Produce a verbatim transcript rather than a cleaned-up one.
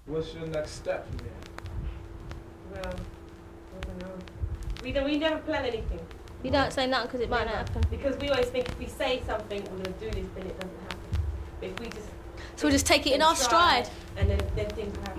What's your next step from here? Well, I don't know. We don't. We never plan anything. We don't say nothing because it might not happen. Because we always think if we say something, we're going to do this, then it doesn't happen. But if we just... So we'll just take it in our stride. And then, then things happen.